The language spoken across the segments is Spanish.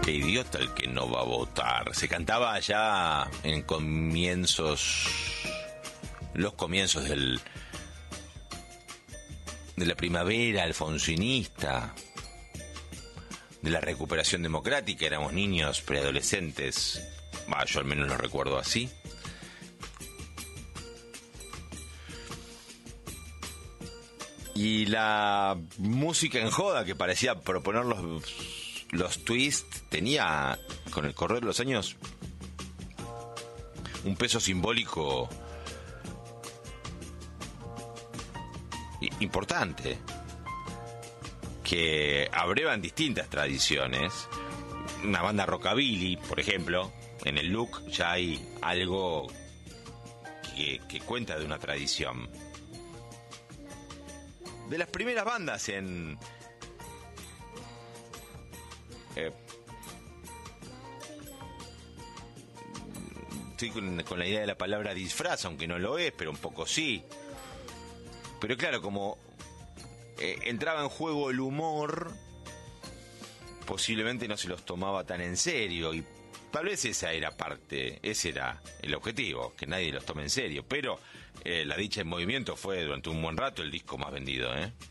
Qué idiota el que no va a votar. Se cantaba ya en los comienzos de la primavera alfonsinista, de la recuperación democrática. Éramos niños, preadolescentes. Yo al menos lo recuerdo así. Y la música en joda que parecía proponer los twists tenía, con el correr de los años, un peso simbólico importante, que abrevan distintas tradiciones. Una banda rockabilly, por ejemplo, en el look ya hay algo que cuenta de una tradición. De las primeras bandas en estoy con la idea de la palabra disfraz, aunque no lo es, pero un poco sí. Pero claro, como entraba en juego el humor, posiblemente no se los tomaba tan en serio, y tal vez ese era el objetivo, que nadie los tome en serio. Pero La Dicha en Movimiento fue durante un buen rato el disco más vendido,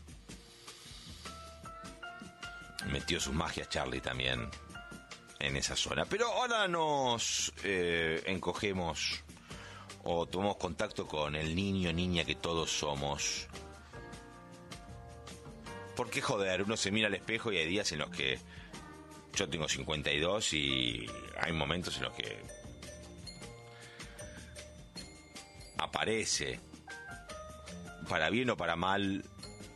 Metió sus magias Charlie también en esa zona. Pero ahora nos encogemos o tomamos contacto con el niño, niña que todos somos. Porque joder, uno se mira al espejo y hay días en los que yo tengo 52 y hay momentos en los que aparece, para bien o para mal,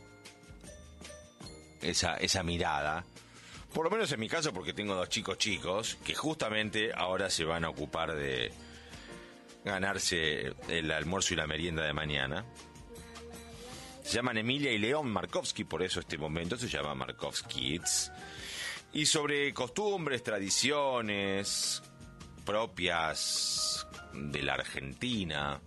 esa mirada. Por lo menos en mi caso, porque tengo dos chicos que justamente ahora se van a ocupar de ganarse el almuerzo y la merienda de mañana. Se llaman Emilia y León Markovsky, por eso este momento se llama Markovsky Kids. Y sobre costumbres, tradiciones propias de la Argentina,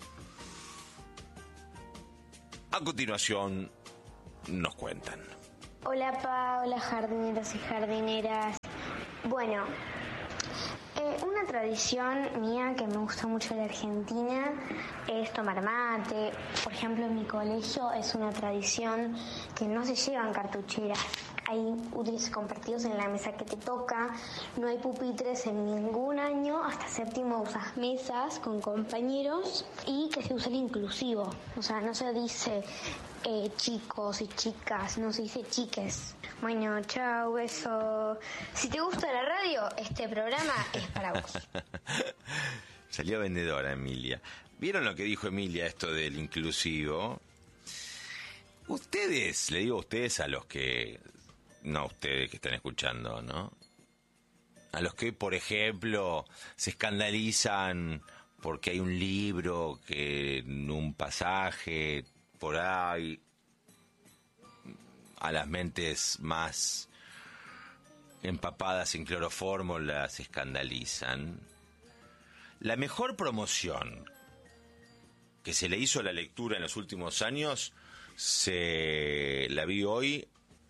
a continuación nos cuentan. Hola hola jardineros y jardineras. Bueno, una tradición mía que me gusta mucho de Argentina es tomar mate. Por ejemplo, en mi colegio es una tradición que no se llevan cartucheras. Hay útiles compartidos en la mesa que te toca, no hay pupitres en ningún año, hasta séptimo usas mesas con compañeros y que se usa el inclusivo. O sea, no se dice chicos y chicas, no se dice chiques. Bueno, chao, beso. Si te gusta la radio, este programa es para vos. Salió vendedora Emilia. ¿Vieron lo que dijo Emilia, esto del inclusivo? Ustedes, le digo a ustedes, a los que... No, ustedes que están escuchando, ¿no? A los que, por ejemplo, se escandalizan porque hay un libro que en un pasaje por ahí a las mentes más empapadas en cloroformo las escandalizan. La mejor promoción que se le hizo a la lectura en los últimos años se la vi hoy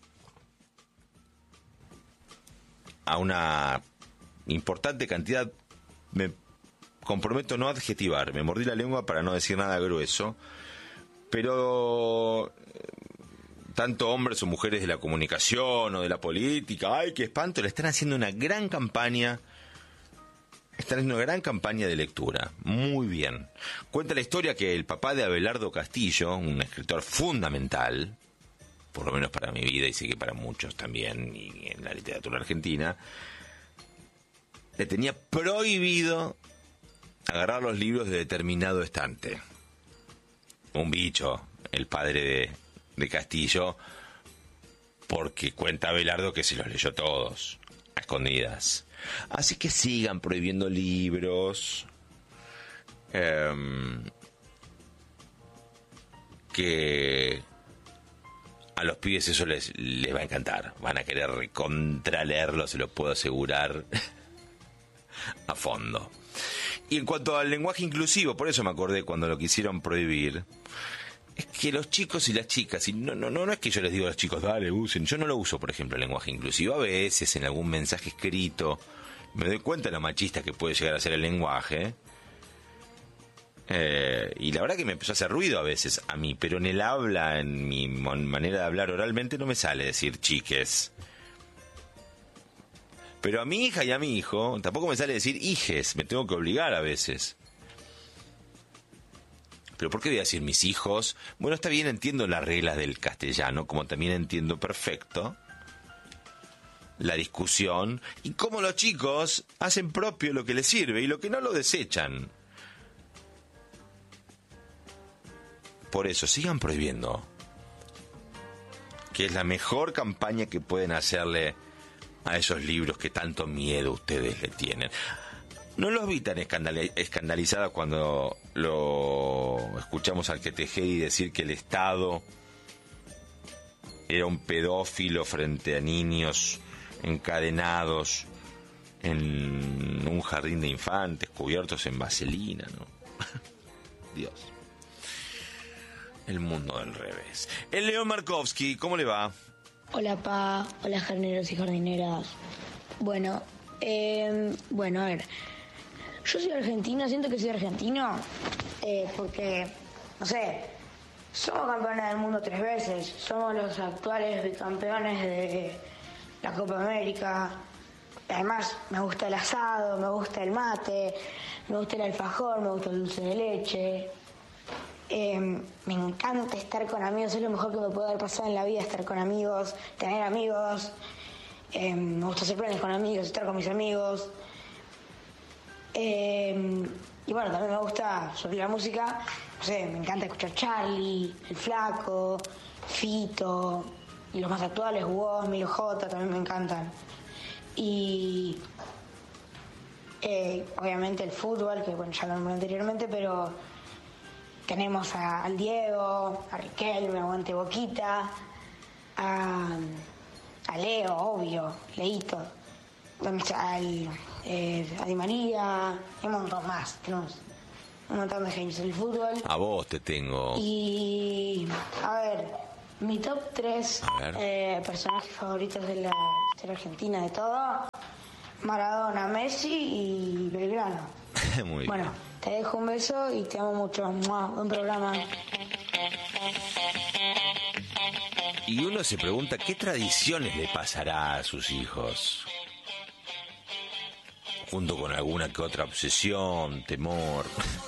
a una importante cantidad. Me comprometo no a adjetivar, me mordí la lengua para no decir nada grueso, pero tanto hombres o mujeres de la comunicación o de la política, ¡ay, qué espanto!, le están haciendo una gran campaña. Están haciendo una gran campaña de lectura. Muy bien. Cuenta la historia que el papá de Abelardo Castillo, un escritor fundamental, por lo menos para mi vida y sé que para muchos también, y en la literatura argentina, le tenía prohibido agarrar los libros de determinado estante. Un bicho, el padre de Castillo, porque cuenta Abelardo que se los leyó todos, a escondidas. Así que sigan prohibiendo libros, que a los pibes eso les va a encantar. Van a querer recontraleerlo, se lo puedo asegurar, a fondo. Y en cuanto al lenguaje inclusivo, por eso me acordé cuando lo quisieron prohibir, es que los chicos y las chicas, y no es que yo les digo a los chicos, dale, usen, yo no lo uso, por ejemplo, el lenguaje inclusivo, a veces en algún mensaje escrito, me doy cuenta de lo machista que puede llegar a ser el lenguaje, y la verdad que me empezó a hacer ruido a veces a mí, pero en el habla, en mi manera de hablar oralmente, no me sale decir chiques. Pero a mi hija y a mi hijo tampoco me sale decir hijes, me tengo que obligar a veces. ¿Pero por qué voy a decir mis hijos? Bueno, está bien, entiendo las reglas del castellano, como también entiendo perfecto la discusión y cómo los chicos hacen propio lo que les sirve y lo que no lo desechan. Por eso, sigan prohibiendo, que es la mejor campaña que pueden hacerle a esos libros que tanto miedo ustedes le tienen. No los vi tan escandalizados cuando lo escuchamos al que Tejeri decir que el Estado era un pedófilo frente a niños encadenados en un jardín de infantes cubiertos en vaselina, ¿no? Dios. El mundo del revés. El León Markovsky, ¿cómo le va? Hola, Pa. Hola, jardineros y jardineras. Bueno, a ver. Yo soy argentino, siento que soy argentino porque, no sé, somos campeones del mundo 3 veces. Somos los actuales bicampeones de la Copa América. Además, me gusta el asado, me gusta el mate, me gusta el alfajor, me gusta el dulce de leche. Me encanta estar con amigos, es lo mejor que me puede haber pasado en la vida, estar con amigos, tener amigos. Me gusta hacer planes con amigos, estar con mis amigos. Y bueno, también me gusta sobre la música, no sé, me encanta escuchar Charlie, El Flaco, Fito, y los más actuales, Woz, Milo J, también me encantan. Y obviamente el fútbol, que bueno, ya lo nombré anteriormente, pero tenemos al Diego, a Riquelme, aguante Boquita, a Leo, obvio, Leito, a Di María, y un montón más, tenemos un montón de genios del fútbol. A vos te tengo. Y a ver, mi top 3 personajes favoritos de la historia argentina de todo: Maradona, Messi y Belgrano. Muy bien. Bueno, te dejo un beso y te amo mucho. Buen programa. Y uno se pregunta qué tradiciones le pasará a sus hijos, junto con alguna que otra obsesión, temor.